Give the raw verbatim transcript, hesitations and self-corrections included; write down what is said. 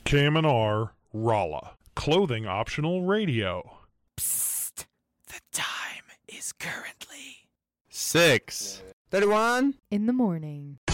K M N R, Rolla. Clothing optional radio. Psst. The time is currently six thirty-one in the morning.